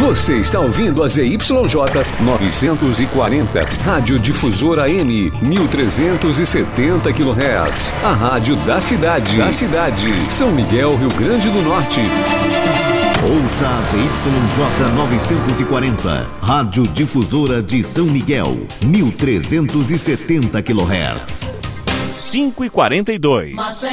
Você está ouvindo a ZYJ 940, Rádio Difusora AM, 1370 kHz. A rádio da cidade. São Miguel, Rio Grande do Norte. Ouça a ZYJ 940, Rádio Difusora de São Miguel, 1370 kHz. 5h42.